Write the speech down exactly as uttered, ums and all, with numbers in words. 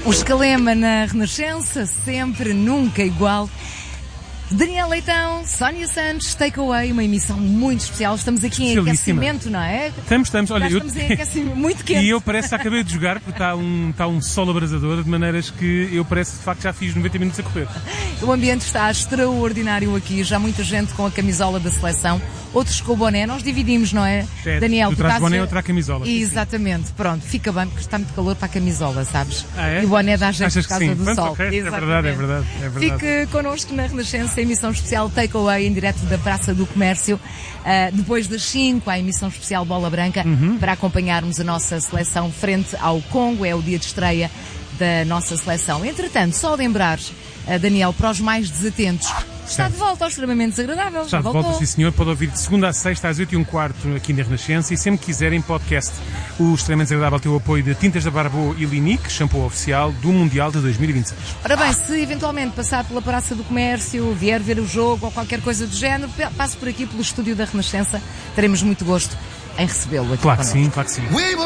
O Escalema na Renascença, sempre, nunca igual. Daniel Leitão, Sónia Santos, Takeaway, uma emissão muito especial. Estamos aqui em aquecimento, não é? Estamos, estamos. Olha, Já estamos eu... em aquecimento muito quente. E eu parece que acabei de jogar, porque está um, está um sol abrasador, de maneiras que eu parece de facto já fiz noventa minutos a correr. O ambiente está extraordinário aqui, já muita gente com a camisola da seleção, outros com o boné. Nós dividimos, não é, é Daniel? Tu traz o boné e eu trago a camisola. Exatamente, sim. Pronto, fica bem, porque está muito calor para a camisola, sabes? Ah, é? E o boné dá jeito por causa sim. do Pronto, sol. Okay. É verdade, é verdade, é verdade. Fique connosco na Renascença, emissão especial Takeaway, em direto da Praça do Comércio. Uh, depois das cinco, a emissão especial Bola Branca, uhum. para acompanharmos a nossa seleção frente ao Congo. É o dia de estreia da nossa seleção. Entretanto, só lembrar, uh, Daniel, para os mais desatentos, está de volta ao Extremamente Desagradável. Está de volta, sim senhor. Pode ouvir de segunda a sexta às oito e um quarto aqui na Renascença, e sempre que quiserem podcast. O Extremamente Desagradável tem o apoio de Tintas da Barbeau e Linique, shampoo oficial do Mundial de dois mil e vinte e seis. Ora bem, se eventualmente passar pela Praça do Comércio, vier ver o jogo ou qualquer coisa do género, passe por aqui pelo estúdio da Renascença. Teremos muito gosto em recebê-lo aqui. Claro que connosco. sim, claro que sim.